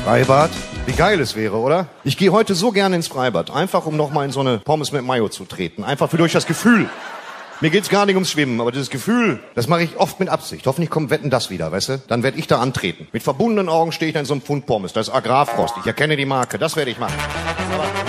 Freibad? Wie geil es wäre, oder? Ich gehe heute so gerne ins Freibad. Einfach, um nochmal in so eine Pommes mit Mayo zu treten. Einfach für durch das Gefühl. Mir geht's gar nicht ums Schwimmen, aber dieses Gefühl, das mache ich oft mit Absicht. Hoffentlich kommt Wetten das wieder, weißt du? Dann werde ich da antreten. Mit verbundenen Augen stehe ich da in so einem Pfund Pommes. Das ist Agrarfrost. Ich erkenne die Marke. Das werde ich machen.